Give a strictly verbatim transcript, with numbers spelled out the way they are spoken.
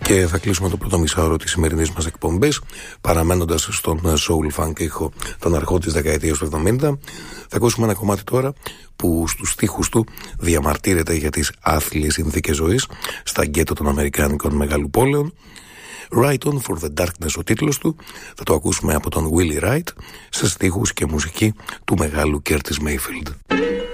Και θα κλείσουμε το πρώτο μισάωρο της σημερινής μας εκπομπής παραμένοντας στον soul funk ήχο των αρχών της δεκαετίας του εβδομήντα. Θα ακούσουμε ένα κομμάτι τώρα που στους στίχους του διαμαρτύρεται για τις άθλιες συνθήκες ζωής στα γκέτο των αμερικάνικων μεγάλου πόλεων. Right On For The Darkness ο τίτλος του. Θα το ακούσουμε από τον Willie Wright σε στίχους και μουσική του μεγάλου Curtis Mayfield.